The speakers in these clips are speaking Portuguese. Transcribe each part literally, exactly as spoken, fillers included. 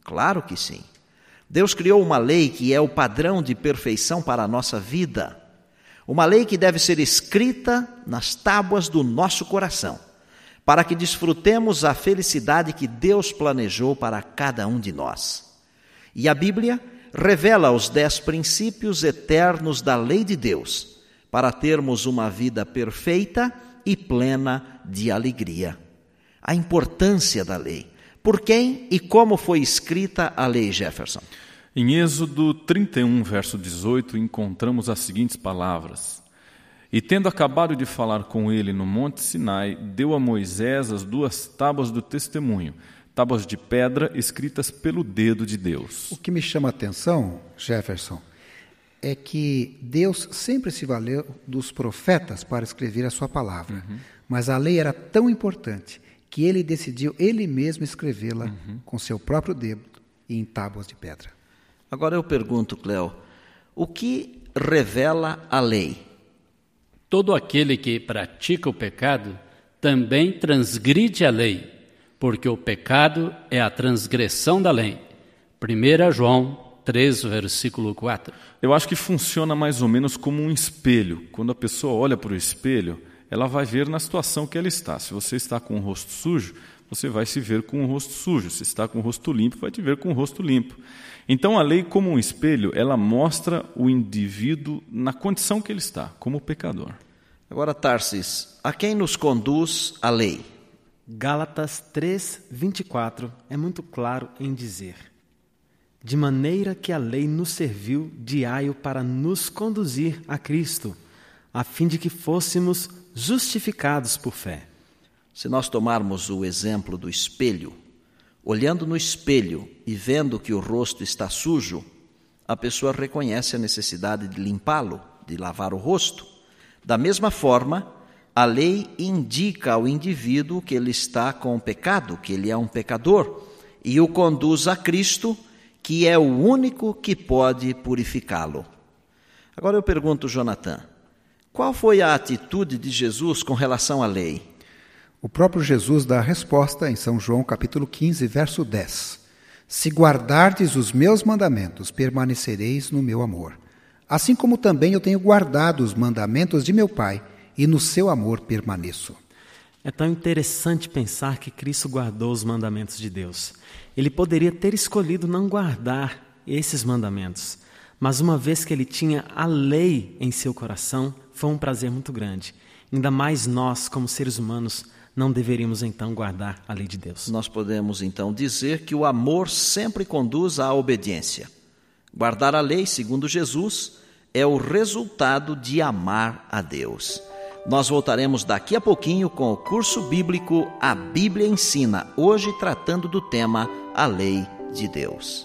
Claro que sim. Deus criou uma lei que é o padrão de perfeição para a nossa vida. Uma lei que deve ser escrita nas tábuas do nosso coração, para que desfrutemos a felicidade que Deus planejou para cada um de nós. E a Bíblia revela os dez princípios eternos da lei de Deus, para termos uma vida perfeita e plena de alegria. A importância da lei. Por quem e como foi escrita a lei, Jefferson? Em Êxodo trinta e um, verso dezoito, encontramos as seguintes palavras. E tendo acabado de falar com ele no monte Sinai, deu a Moisés as duas tábuas do testemunho, tábuas de pedra escritas pelo dedo de Deus. O que me chama a atenção, Jefferson, é que Deus sempre se valeu dos profetas para escrever a sua palavra. Uhum. Mas a lei era tão importante que ele decidiu ele mesmo escrevê-la uhum. com seu próprio dedo e em tábuas de pedra. Agora eu pergunto, Cleo, o que revela a lei? Todo aquele que pratica o pecado também transgride a lei, porque o pecado é a transgressão da lei. primeiro João três, versículo quatro. Eu acho que funciona mais ou menos como um espelho. Quando a pessoa olha para o espelho, ela vai ver na situação que ela está. Se você está com o rosto sujo, você vai se ver com o rosto sujo. Se está com o rosto limpo, vai te ver com o rosto limpo. Então, a lei, como um espelho, ela mostra o indivíduo na condição que ele está, como pecador. Agora, Tarsis, a quem nos conduz a lei? Gálatas três, vinte e quatro é muito claro em dizer: de maneira que a lei nos serviu de aio para nos conduzir a Cristo, a fim de que fôssemos justificados por fé. Se nós tomarmos o exemplo do espelho, olhando no espelho e vendo que o rosto está sujo, a pessoa reconhece a necessidade de limpá-lo, de lavar o rosto. Da mesma forma, a lei indica ao indivíduo que ele está com o pecado, que ele é um pecador, e o conduz a Cristo, que é o único que pode purificá-lo. Agora eu pergunto, Jonathan, qual foi a atitude de Jesus com relação à lei? O próprio Jesus dá a resposta em São João capítulo quinze, verso dez. Se guardardes os meus mandamentos, permanecereis no meu amor. Assim como também eu tenho guardado os mandamentos de meu Pai, e no seu amor permaneço. É tão interessante pensar que Cristo guardou os mandamentos de Deus. Ele poderia ter escolhido não guardar esses mandamentos, mas uma vez que ele tinha a lei em seu coração, foi um prazer muito grande. Ainda mais nós, como seres humanos, não deveríamos então guardar a lei de Deus. Nós podemos então dizer que o amor sempre conduz à obediência. Guardar a lei, segundo Jesus, é o resultado de amar a Deus. Nós voltaremos daqui a pouquinho com o curso bíblico A Bíblia Ensina, hoje tratando do tema A Lei de Deus.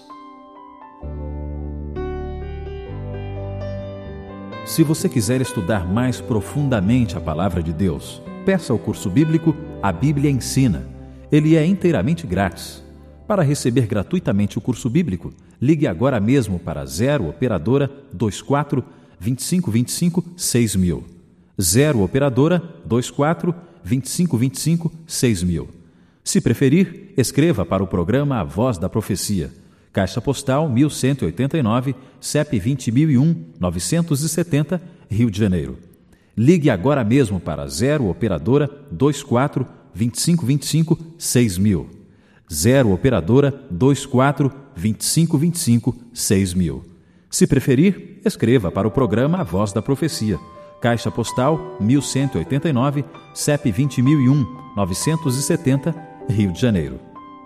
Se você quiser estudar mais profundamente a Palavra de Deus, peça ao curso bíblico A Bíblia Ensina. Ele é inteiramente grátis. Para receber gratuitamente o curso bíblico, ligue agora mesmo para zero operadora vinte e quatro, vinte e cinco, vinte e cinco, seis mil. zero operadora vinte e quatro, vinte e cinco, vinte e cinco, seis mil. Se preferir, escreva para o programa A Voz da Profecia. Caixa Postal mil cento e oitenta e nove, C E P vinte mil e um, novecentos e setenta, Rio de Janeiro. Ligue agora mesmo para zero operadora vinte e quatro, vinte e cinco, vinte e cinco, seis mil. zero operadora vinte e quatro, vinte e cinco, vinte e cinco, seis mil. Se preferir, escreva para o programa A Voz da Profecia. Caixa Postal mil cento e oitenta e nove, C E P vinte mil e um, novecentos e setenta, Rio de Janeiro.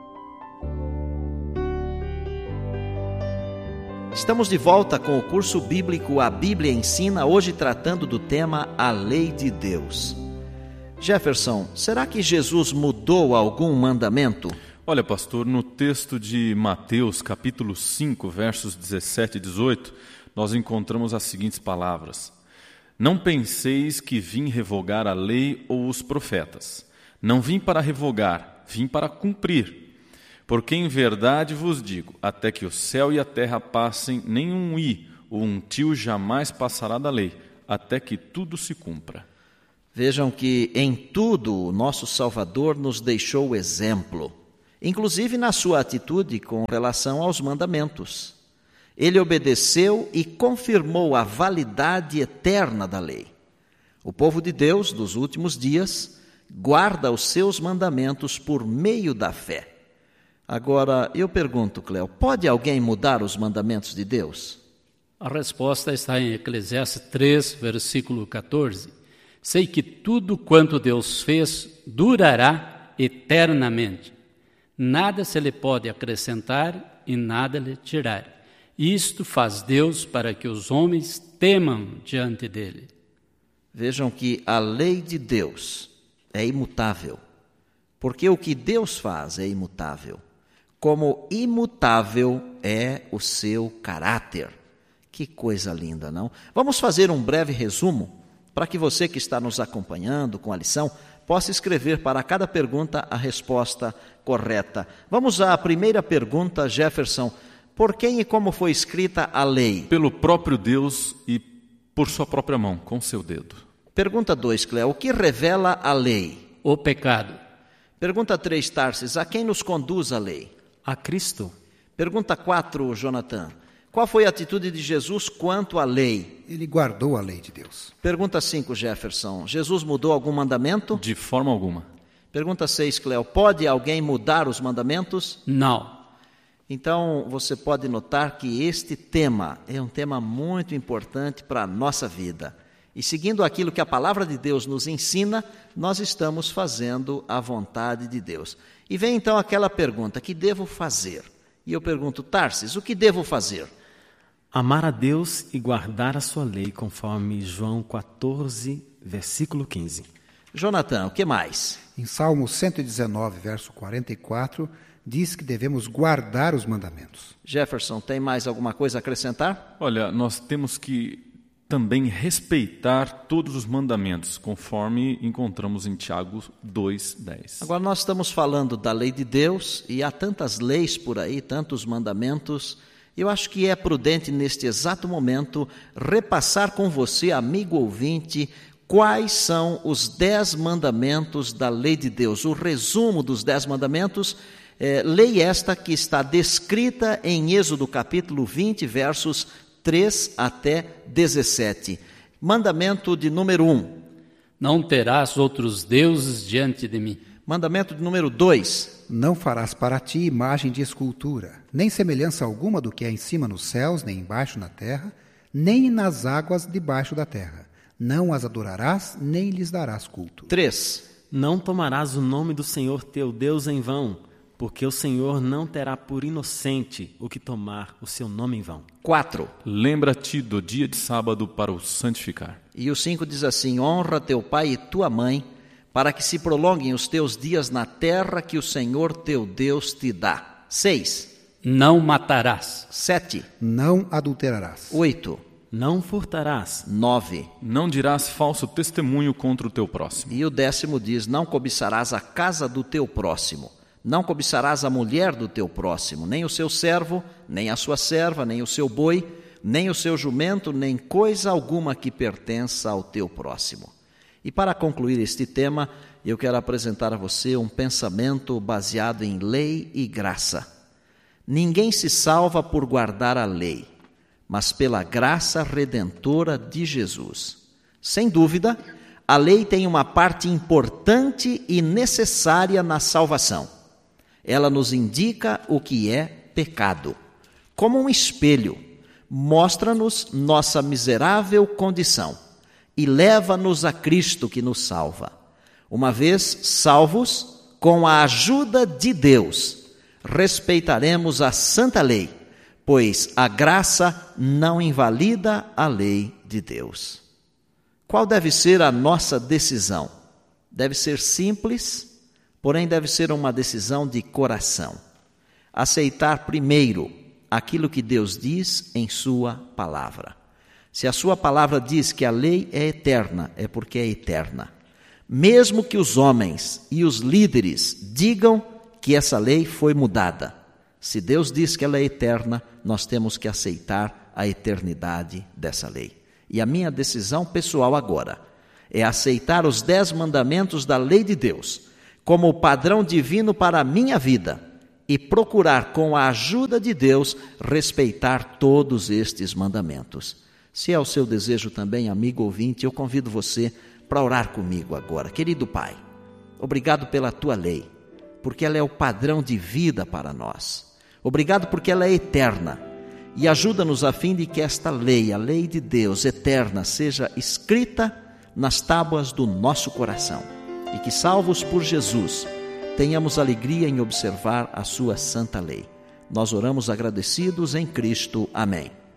Estamos de volta com o curso bíblico A Bíblia Ensina, hoje tratando do tema A Lei de Deus. Jefferson, será que Jesus mudou algum mandamento? Olha, pastor, no texto de Mateus, capítulo cinco, versos dezessete e dezoito, nós encontramos as seguintes palavras: Não penseis que vim revogar a lei ou os profetas. Não vim para revogar, vim para cumprir. Porque em verdade vos digo, até que o céu e a terra passem, nem um i ou um tio jamais passará da lei, até que tudo se cumpra. Vejam que em tudo o nosso Salvador nos deixou o exemplo. inclusive na sua atitude com relação aos mandamentos. Ele obedeceu e confirmou a validade eterna da lei. O povo de Deus, dos últimos dias, guarda os seus mandamentos por meio da fé. Agora, eu pergunto, Cléo, pode alguém mudar os mandamentos de Deus? A resposta está em Eclesiastes três, versículo quatorze. Sei que tudo quanto Deus fez durará eternamente. Nada se lhe pode acrescentar e nada lhe tirar. Isto faz Deus para que os homens temam diante dele. Vejam que a lei de Deus é imutável, porque o que Deus faz é imutável. Como imutável é o seu caráter. Que coisa linda, não? Vamos fazer um breve resumo para que você que está nos acompanhando com a lição possa escrever para cada pergunta a resposta correta. Vamos à primeira pergunta, Jefferson. Por quem e como foi escrita a lei? Pelo próprio Deus e por sua própria mão, com seu dedo. Pergunta dois, Cléo. O que revela a lei? O pecado. Pergunta três, Tarsis. A quem nos conduz a lei? A Cristo. Pergunta quatro, Jonathan. Qual foi a atitude de Jesus quanto à lei? Ele guardou a lei de Deus. Pergunta cinco, Jefferson. Jesus mudou algum mandamento? De forma alguma. Pergunta seis, Cléo. Pode alguém mudar os mandamentos? Não. Então, você pode notar que este tema é um tema muito importante para a nossa vida. E seguindo aquilo que a palavra de Deus nos ensina, nós estamos fazendo a vontade de Deus. E vem então aquela pergunta, que devo fazer? E eu pergunto, Tarsis, o que devo fazer? Amar a Deus e guardar a sua lei, conforme João quatorze, versículo quinze. Jonathan, o que mais? Em Salmo cento e dezenove, verso quarenta e quatro, diz que devemos guardar os mandamentos. Jefferson, tem mais alguma coisa a acrescentar? Olha, nós temos que também respeitar todos os mandamentos, conforme encontramos em Tiago dois, dez. Agora nós estamos falando da lei de Deus e há tantas leis por aí, tantos mandamentos. Eu acho que é prudente neste exato momento repassar com você, amigo ouvinte, quais são os dez mandamentos da lei de Deus. O resumo dos dez mandamentos, é, lei esta que está descrita em Êxodo capítulo vinte, versos três até dezessete. Mandamento de número um. Não terás outros deuses diante de mim. Mandamento de número dois. Não farás para ti imagem de escultura, nem semelhança alguma do que é em cima nos céus, nem embaixo na terra, nem nas águas debaixo da terra. Não as adorarás, nem lhes darás culto. três. Não tomarás o nome do Senhor teu Deus em vão, porque o Senhor não terá por inocente o que tomar o seu nome em vão. quatro. Lembra-te do dia de sábado para o santificar. E o cinco diz assim, honra teu pai e tua mãe, para que se prolonguem os teus dias na terra que o Senhor teu Deus te dá. seis. Não matarás. sete. Não adulterarás. oito. Não furtarás. nove. Não dirás falso testemunho contra o teu próximo. E o décimo diz, não cobiçarás a casa do teu próximo. Não cobiçarás a mulher do teu próximo, nem o seu servo, nem a sua serva, nem o seu boi, nem o seu jumento, nem coisa alguma que pertença ao teu próximo. E para concluir este tema, eu quero apresentar a você um pensamento baseado em lei e graça. Ninguém se salva por guardar a lei, mas pela graça redentora de Jesus. Sem dúvida, a lei tem uma parte importante e necessária na salvação. Ela nos indica o que é pecado. Como um espelho, mostra-nos nossa miserável condição e leva-nos a Cristo que nos salva. Uma vez salvos, com a ajuda de Deus, respeitaremos a santa lei, pois a graça não invalida a lei de Deus. Qual deve ser a nossa decisão? Deve ser simples, porém deve ser uma decisão de coração. Aceitar primeiro aquilo que Deus diz em sua palavra. Se a sua palavra diz que a lei é eterna, é porque é eterna. Mesmo que os homens e os líderes digam que essa lei foi mudada, se Deus diz que ela é eterna, nós temos que aceitar a eternidade dessa lei. E a minha decisão pessoal agora é aceitar os dez mandamentos da lei de Deus como o padrão divino para a minha vida e procurar, com a ajuda de Deus, respeitar todos estes mandamentos. Se é o seu desejo também, amigo ouvinte, eu convido você para orar comigo agora. Querido Pai, obrigado pela Tua lei, porque ela é o padrão de vida para nós. Obrigado porque ela é eterna. E ajuda-nos a fim de que esta lei, a lei de Deus eterna, seja escrita nas tábuas do nosso coração. E que, salvos por Jesus, tenhamos alegria em observar a sua santa lei. Nós oramos agradecidos em Cristo. Amém.